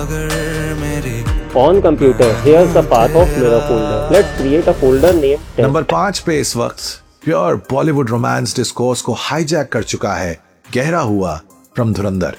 On computer, here's the path of mirror folder. Let's create a folder named test. Number 5 पे इस वक्त pure Bollywood romance discourse को hijack कर चुका है गहरा हुआ फ्रॉम धुरंधर।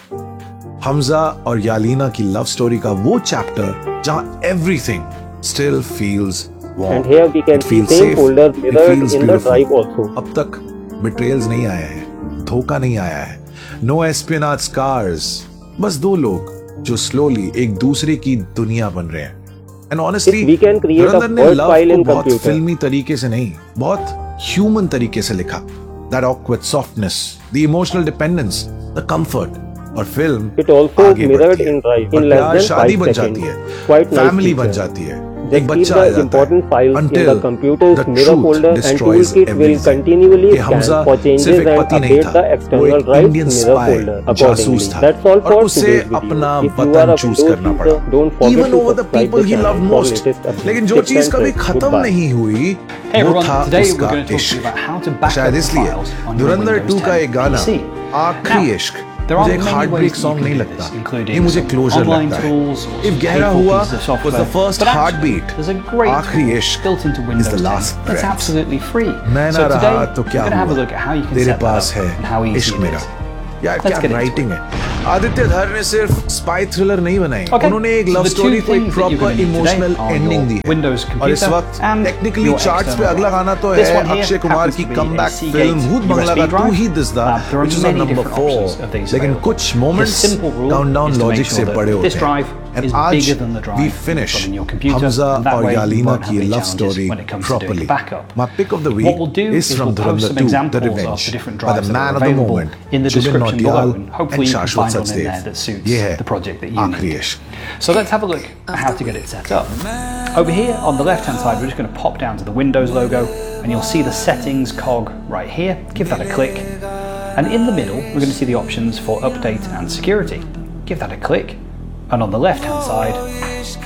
हमजा और यालीना की लव स्टोरी का वो चैप्टर जहां everything still feels warm. And here we can see same folder mirrored in the drive also. अब तक बिट्रेयल्स नहीं आए हैं, धोखा नहीं आया है, नो एस्पियोनेज स्कार्स, बस दो लोग जो स्लोली एक दूसरे की दुनिया बन रहे हैं। एंड ऑनेस्टली धुरंधर ने लव को बहुत फिल्मी तरीके से नहीं, बहुत ह्यूमन तरीके से लिखा। That awkward softness, the emotional dependence, the comfort. और फिल्म आगे बढ़ती है और प्यार शादी बन जाती है, फैमिली बन जाती है, एक बच्चा आ जाता है, until the truth destroys everything। कि हमजा सिर्फ एक पति नहीं था, वो एक इंडियन स्पाई जासूस था और उसे अपना वतन चूज करना पड़ा, even over the people he loved most। लेकिन जो चीज कभी खत्म नहीं हुई वो था उसका इश्क। शायद इसलिए धुरंधर 2 का एक गाना आखिरी इश्क मुझे एक हार्ट ब्रेक सॉन्ग नहीं लगता, ये मुझे क्लोजर लगता है। इफ गहरा हुआ was the first heartbeat, आखिरी इश्क is the last breath। मैं ना रहा तो क्या हुआ, तेरे पास है इश्क मेरा। यार क्या राइटिंग है। आदित्य धर ने सिर्फ स्पाई थ्रिलर नहीं बनाई, उन्होंने एक लव स्टोरी को एक प्रॉपर इमोशनल एंडिंग दी है। और इस वक्त टेक्निकली चार्ट्स पे अगला गाना तो है अक्षय कुमार की कमबैक फिल्म भूत बंगला का तू ही दिसदा, which is on number 4। लेकिन कुछ मोमेंट्स काउंटडाउन लॉजिक से बड़े होते हैं। And आज we finish Hamza और Yalina की love story properly। My pick of the week is from Dhurandhar 2, The Revenge, by the man of the moment, Jubiन Nautiyal and Shashwat Sachdev। ये है आखिरी इश्क। So let's have a look at how to get it set up. Over here on the left hand side, we're just going to pop down to the Windows logo and you'll see the settings cog right here. Give that a click. And in the middle, we're going to see the options for update and security. Give that a click. And on the left hand side,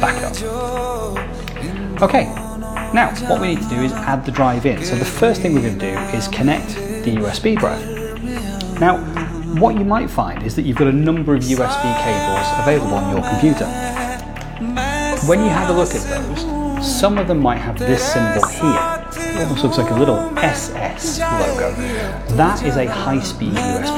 backup. Okay, now what we need to do is add the drive in. So the first thing we're going to do is connect the USB drive. Now, what you might find is that you've got a number of USB cables available on your computer. When you have a look at those, some of them might have this symbol here. It almost looks like a little SS logo. That is a high-speed USB.